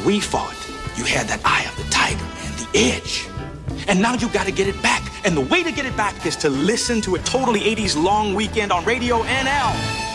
we fought, you had that eye of the tiger, man, the edge. And now you got to get it back. And the way to get it back is to listen to a totally 80s long weekend on Radio NL.